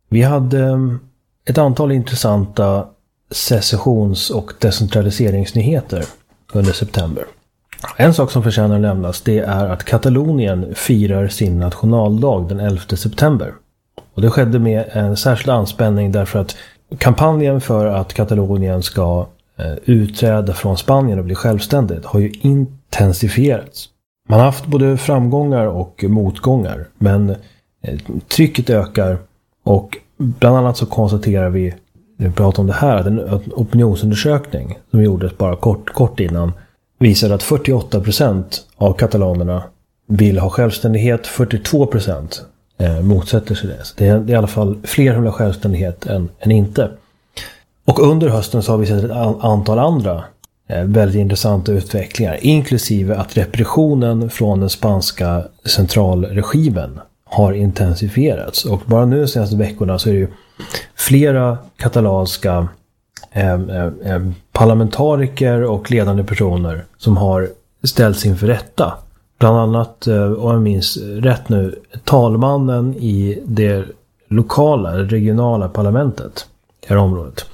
Vi hade ett antal intressanta secessions- och decentraliseringsnyheter under september. En sak som förtjänar att nämnas, det är att Katalonien firar sin nationaldag den 11 september. Och det skedde med en särskild anspänning därför att kampanjen för att Katalonien ska utträda från Spanien och bli självständigt har ju intensifierats. Man har haft både framgångar och motgångar, men trycket ökar och bland annat så konstaterar vi pratar om det här, att en opinionsundersökning som gjordes bara kort innan visade att 48% av katalanerna vill ha självständighet, 42% motsätter sig det. Så det är i alla fall fler som vill ha självständighet än inte. Och under hösten så har vi sett ett antal andra väldigt intressanta utvecklingar, inklusive att repressionen från den spanska centralregimen har intensifierats. Och bara nu de senaste veckorna så är det ju flera katalanska parlamentariker och ledande personer som har ställts inför rätta. Bland annat, om jag minns rätt nu, talmannen i det regionala parlamentet i det här området.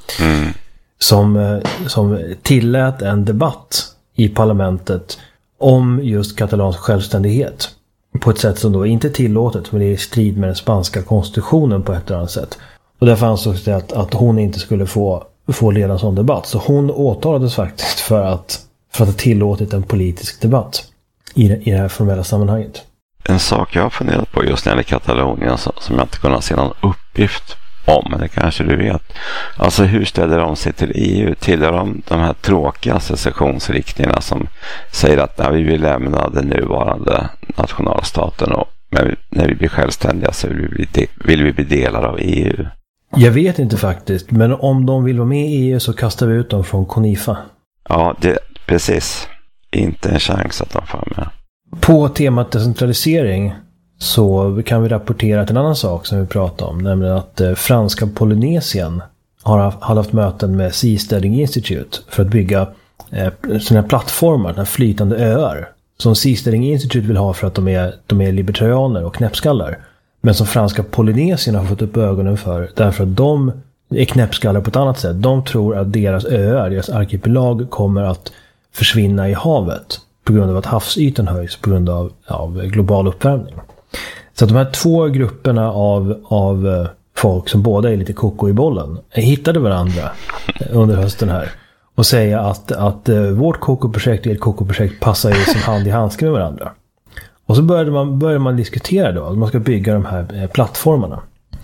Som tillät en debatt i parlamentet om just katalansk självständighet. På ett sätt som då inte är tillåtet, men det är i strid med den spanska konstitutionen på ett eller annat sätt. Och därför ansågs det att hon inte skulle få leda en sån debatt. Så hon åtalades faktiskt för att ha tillåtit en politisk debatt i det här formella sammanhanget. En sak jag har funderat på just när det gäller Katalonien som jag inte kunnat se någon uppgift om, men det kanske du vet. Alltså hur ställer de sig till EU? Tillhör de här tråkiga secessionsriktningarna som säger att vi vill lämna den nuvarande nationalstaten och när vi blir självständiga så vill vi bli delar av EU? Jag vet inte faktiskt, men om de vill vara med i EU så kastar vi ut dem från CONIFA. Ja, precis. Inte en chans att de får med. På temat decentralisering så kan vi rapportera till en annan sak som vi pratade om, nämligen att franska Polynesien har haft möten med Seasteading Institute för att bygga sådana här plattformar, sådana här flytande öar som Seasteading Institute vill ha för att de är libertarianer och knäppskallar, men som franska Polynesien har fått upp ögonen för därför att de är knäppskallar på ett annat sätt. De tror att deras öar, deras arkipelag kommer att försvinna i havet på grund av att havsytan höjs på grund av global uppvärmning. Så att de här två grupperna av folk som båda är lite koko i bollen hittade varandra under hösten här och säga att vårt koko-projekt och ert koko-projekt passar ju som hand i handske med varandra. Och så började man diskutera då att man ska bygga de här plattformarna.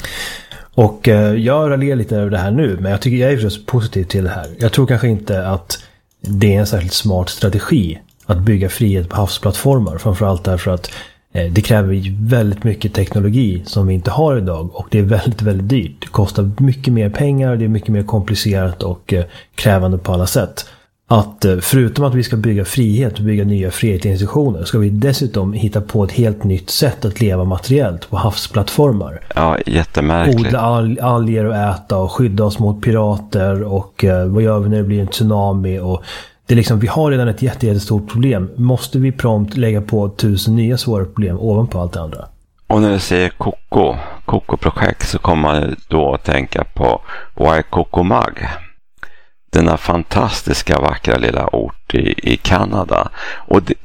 Och jag raljerar lite över det här nu, men jag är förstås positiv till det här. Jag tror kanske inte att det är en särskilt smart strategi att bygga frihet på havsplattformar, framförallt därför att det kräver väldigt mycket teknologi som vi inte har idag och det är väldigt, väldigt dyrt. Det kostar mycket mer pengar, det är mycket mer komplicerat och krävande på alla sätt. Att förutom att vi ska bygga frihet och bygga nya frihetsinstitutioner ska vi dessutom hitta på ett helt nytt sätt att leva materiellt på havsplattformar. Ja, jättemärkligt. Odla alger och äta och skydda oss mot pirater och vad gör vi när det blir en tsunami och det är liksom, vi har redan ett jättestort problem. Måste vi prompt lägga på 1000 nya svåra problem ovanpå allt det andra? Och när du säger Koko-projekt så kommer man då att tänka på Waikokumag. Denna fantastiska vackra lilla ort i Kanada. Och